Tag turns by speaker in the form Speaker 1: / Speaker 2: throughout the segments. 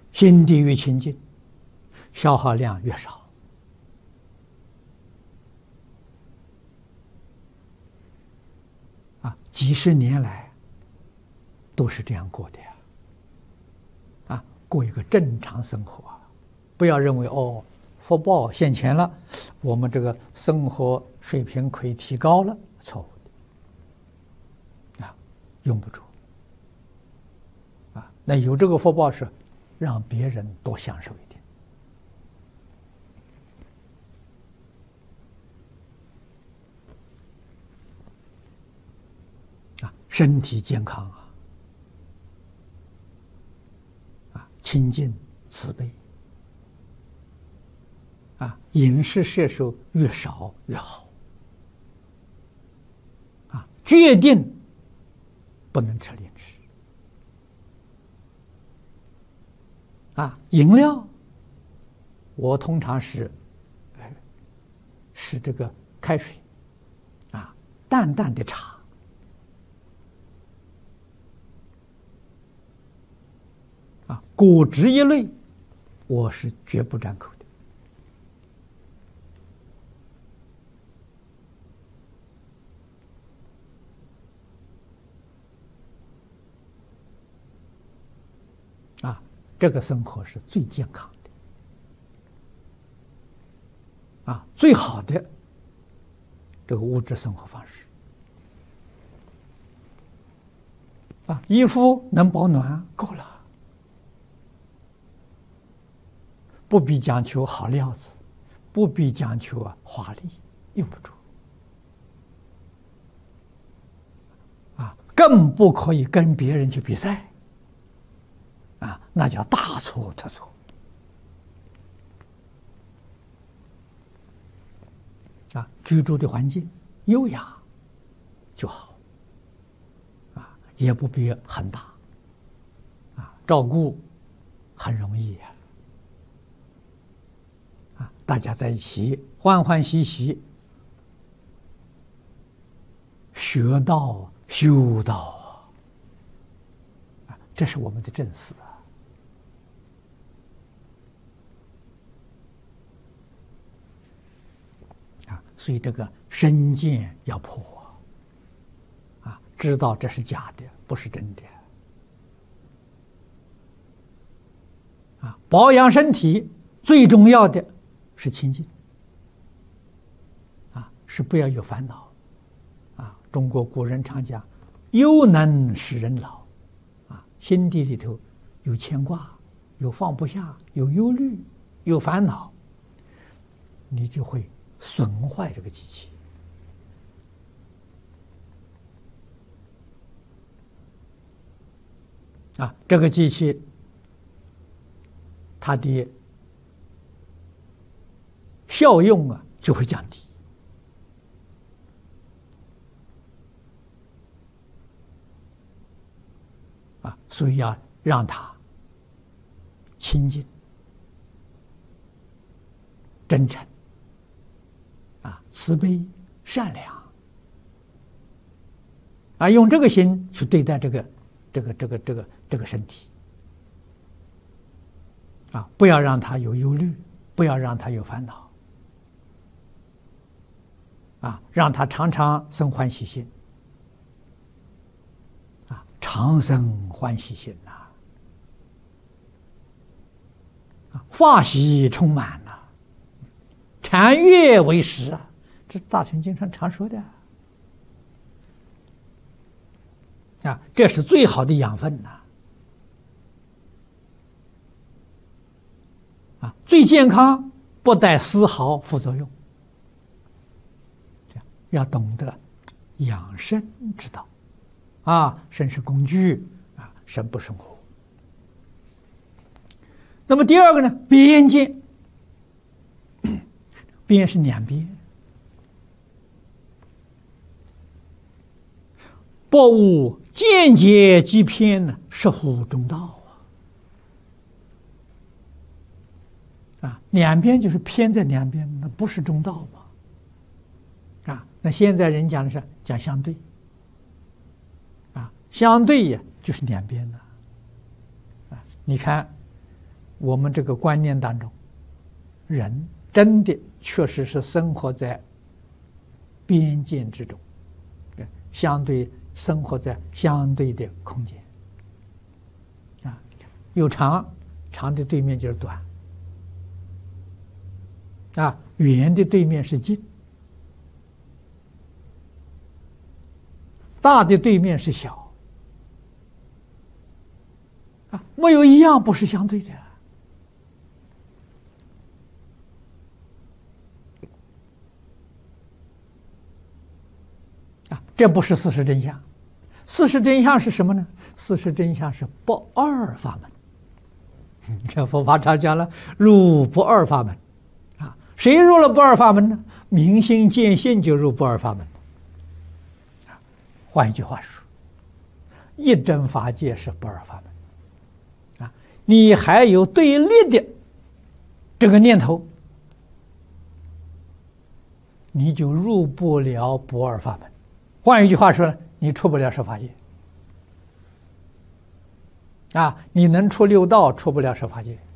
Speaker 1: 心地越清净，消耗量越少。几十年来都是这样过的呀，过一个正常生活不要认为福报现前了，我们这个生活水平可以提高了，错误的用不着那有这个福报是让别人多享受一点身体健康清净慈悲饮食摄受越少越好决定不能吃零食饮料我通常是这个开水淡淡的茶果汁一类我是绝不沾口的这个生活是最健康的最好的这个物质生活方式衣服能保暖够了，不必讲求好料子，不必讲求华丽，用不着更不可以跟别人去比赛那叫大错特错居住的环境优雅就好也不必很大照顾很容易大家在一起欢欢喜喜学道修道这是我们的正事所以这个身见要破知道这是假的，不是真的保养身体最重要的是清净是不要有烦恼中国古人常讲忧能使人老心地里头有牵挂，有放不下，有忧虑，有烦恼，你就会损坏这个机器这个机器它的效用就会降低所以要让它清净真诚慈悲善良用这个心去对待这个身体不要让他有忧虑，不要让他有烦恼让他常常生欢喜心常生欢喜心法喜充满禅悦为食这大乘经上常说的这是最好的养分最健康，不带丝毫副作用要懂得养生之道生是工具生不生活。那么第二个呢，边界边是两边，不无见解即偏呢，实乎中道两边就是偏在两边，那不是中道嘛那现在人讲的是讲相对相对呀就是两边的你看我们这个观念当中，人真的确实是生活在边界之中，相对生活在相对的空间。啊，有长，长的对面就是短；啊，远的对面是近，大的对面是小。啊，没有一样不是相对的。啊，这不是事实真相。事实真相是什么呢？事实真相是不二法门。这佛法常讲了，入不二法门。啊，谁入了不二法门呢？明心见性就入不二法门。换一句话说，一真法界是不二法门。啊，你还有对立的这个念头，你就入不了不二法门。换一句话说呢，你出不了十法界。啊，你能出六道，出不了十法界。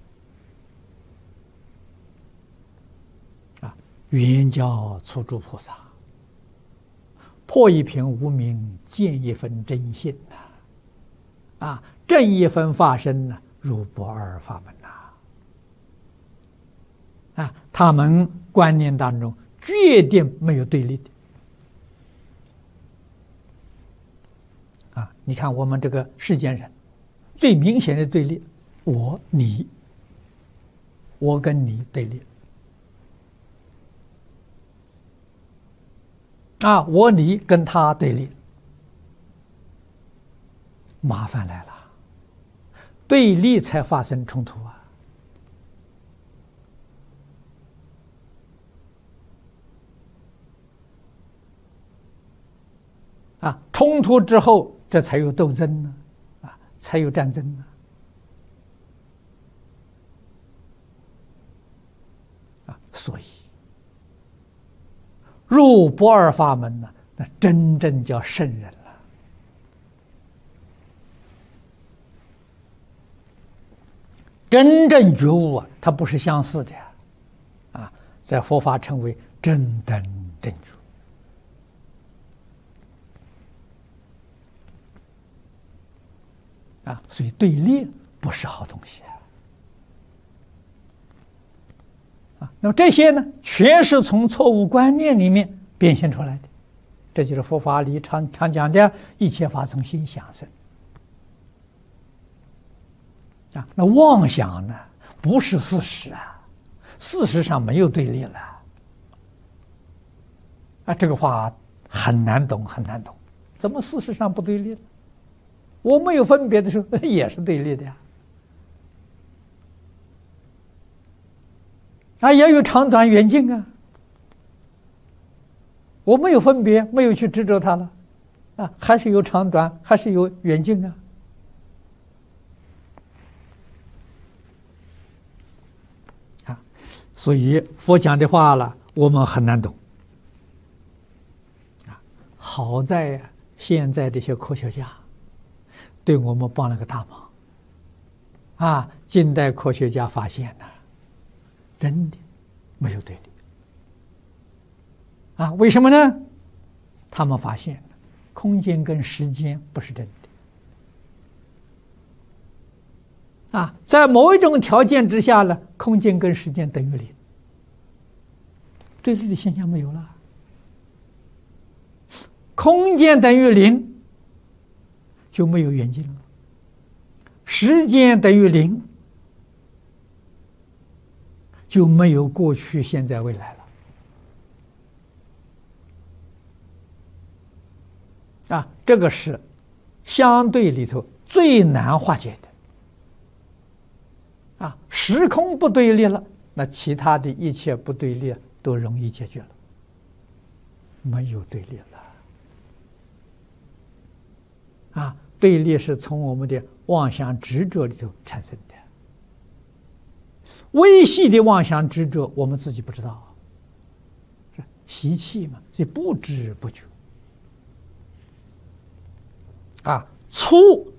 Speaker 1: 啊，圆教初住菩萨，破一品无明，见一分真性呐。啊，正一分法身呢，入不二法门呐。啊，他们观念当中决定没有对立的。啊，你看我们这个世间人，最明显的对立，我你，我跟你对立。啊，我你跟他对立，麻烦来了，对立才发生冲突啊！啊，冲突之后，这才有斗争呢，啊，才有战争呢。啊，所以入不二法门呢，那真正叫圣人了。真正觉悟啊，它不是相似的啊，在佛法称为真等正觉。啊，所以对立不是好东西啊！那么这些呢，全是从错误观念里面变现出来的。这就是佛法里常讲的“一切法从心想生”。啊，那妄想呢，不是事实啊，事实上没有对立了。啊，这个话很难懂，很难懂。怎么事实上不对立了？我没有分别的时候，也是对立的呀。啊，也有长短远近啊。我没有分别，没有去执着它了，啊，还是有长短，还是有远近啊。啊，所以佛讲的话了，我们很难懂。啊，好在呀，现在这些科学家对我们帮了个大忙。啊，近代科学家发现呢，真的没有对立。啊，为什么呢？他们发现空间跟时间不是真的。啊，在某一种条件之下呢，空间跟时间等于零，对立的现象没有了。空间等于零，就没有远近了；时间等于零，就没有过去、现在、未来了。啊，这个是相对里头最难化解的。啊，时空不对立了，那其他的一切不对立都容易解决了，没有对立了。啊，对立是从我们的妄想执着里头产生的，微细的妄想执着我们自己不知道，习气嘛，所以不知不觉。啊，粗